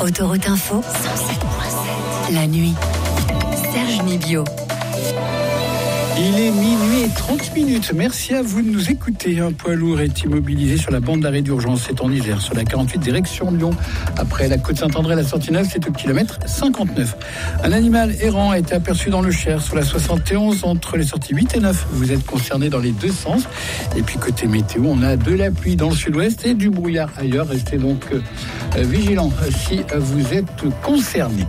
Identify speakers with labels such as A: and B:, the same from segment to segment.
A: Autoroute Info, 107.7. La nuit. Serge Nibio.
B: Il est minuit et 30 minutes. Merci à vous de nous écouter. Un poids lourd est immobilisé sur la bande d'arrêt d'urgence. C'est en Isère, sur la 48 direction Lyon. Après la côte Saint-André, la sortie 9, c'est au kilomètre 59. Un animal errant a été aperçu dans le Cher, sur la 71, entre les sorties 8 et 9. Vous êtes concernés dans les deux sens. Et puis côté météo, on a de la pluie dans le sud-ouest et du brouillard ailleurs. Restez donc vigilants si vous êtes concernés.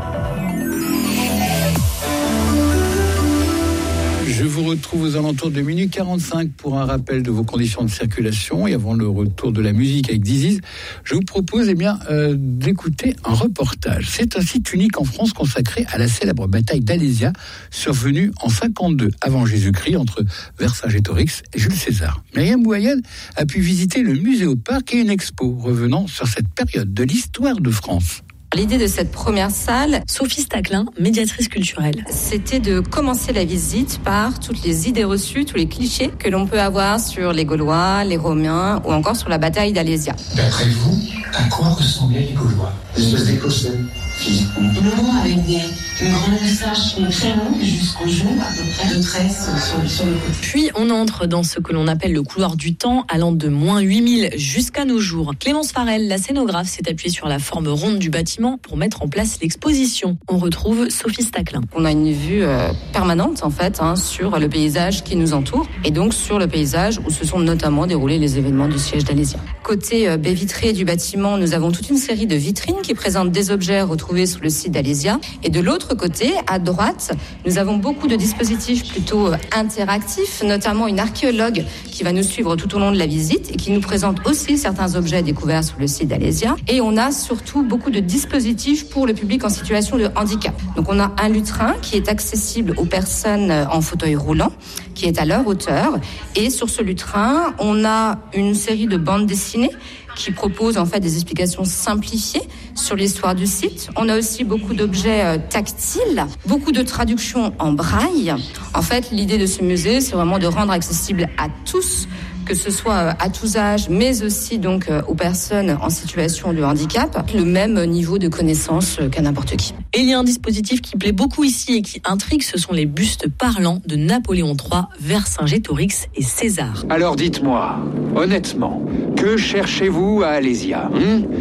B: Je vous retrouve aux alentours de minuit 45 pour un rappel de vos conditions de circulation. Et avant le retour de la musique avec Diziz, je vous propose d'écouter un reportage. C'est un site unique en France consacré à la célèbre bataille d'Alésia, survenue en 52 avant Jésus-Christ entre Vercingétorix et Jules César. Myriam Bouayed a pu visiter le musée au parc et une expo revenant sur cette période de l'histoire de France.
C: L'idée de cette première salle,
D: Sophie Staclin, médiatrice culturelle,
C: c'était de commencer la visite par toutes les idées reçues, tous les clichés que l'on peut avoir sur les Gaulois, les Romains ou encore sur la bataille d'Alésia.
E: D'après vous, à quoi ressemblaient les Gaulois? Des espèces d'Écossais, physiquement.
F: Non, avec une grande moustache très longue jusqu'au genou, à peu près, de tresses sur le côté.
D: Puis on entre dans ce que l'on appelle le couloir du temps, allant de moins 8000 jusqu'à nos jours. Clémence Farel, la scénographe, s'est appuyée sur la forme ronde du bâtiment pour mettre en place l'exposition. On retrouve Sophie Staclin.
C: On a une vue permanente en fait sur le paysage qui nous entoure et donc sur le paysage où se sont notamment déroulés les événements du siège d'Alésia. Côté baie vitrée du bâtiment, nous avons toute une série de vitrines qui présentent des objets retrouvés sur le site d'Alésia. Et de l'autre côté, à droite, nous avons beaucoup de dispositifs plutôt interactifs, notamment une archéologue qui va nous suivre tout au long de la visite et qui nous présente aussi certains objets découverts sur le site d'Alésia. Et on a surtout beaucoup de dispositifs pour le public en situation de handicap. Donc on a un lutrin qui est accessible aux personnes en fauteuil roulant, qui est à leur hauteur. Et sur ce lutrin, on a une série de bandes dessinées qui propose en fait des explications simplifiées sur l'histoire du site. On a aussi beaucoup d'objets tactiles, beaucoup de traductions en braille. En fait, l'idée de ce musée, c'est vraiment de rendre accessible à tous, que ce soit à tous âges, mais aussi donc aux personnes en situation de handicap, le même niveau de connaissance qu'à n'importe qui.
D: Et il y a un dispositif qui plaît beaucoup ici et qui intrigue, ce sont les bustes parlants de Napoléon III, Vercingétorix et César.
G: Alors dites-moi, honnêtement, que cherchez-vous à Alésia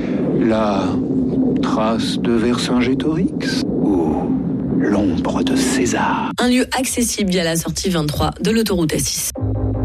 G: La trace de Vercingétorix ou l'ombre de César?
D: Un lieu accessible via la sortie 23 de l'autoroute A6.